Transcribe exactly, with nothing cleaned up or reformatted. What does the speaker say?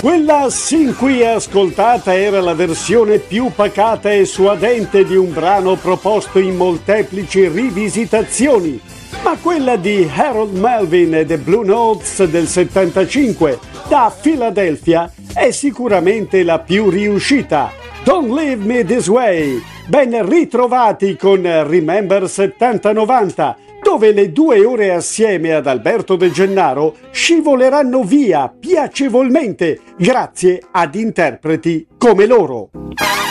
Quella sin qui ascoltata era la versione più pacata e suadente di un brano proposto in molteplici rivisitazioni, ma quella di Harold Melvin e The Blue Notes del settantacinque da Philadelphia è sicuramente la più riuscita. Don't Leave Me This Way. Ben ritrovati con Remember settanta novanta, dove le due ore assieme ad Alberto De Gennaro scivoleranno via piacevolmente grazie ad interpreti come loro.